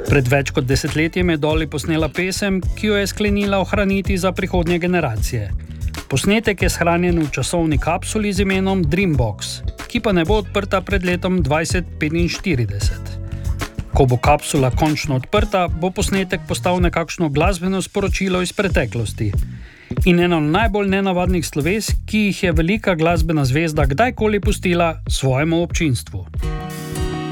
Pred več kot desetletjem je Dolly posnela pesem, ki jo je sklenila ohraniti za prihodnje generacije. Posnetek je shranjen v časovni kapsuli z imenom Dreambox, ki pa ne bo odprta pred letom 2045. Ko bo kapsula končno odprta, bo posnetek postal nekakšno glasbeno sporočilo iz preteklosti in eno najbolj nenavadnih sloves, ki jih je velika glasbena zvezda kdajkoli pustila svojemu občinstvu.